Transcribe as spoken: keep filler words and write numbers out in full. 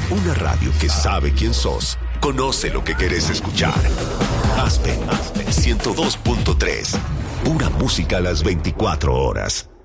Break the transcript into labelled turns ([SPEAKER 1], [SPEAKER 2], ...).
[SPEAKER 1] Una radio que sabe quién sos, conoce lo que querés escuchar. Aspen ciento dos punto tres. Pura música a las veinticuatro horas.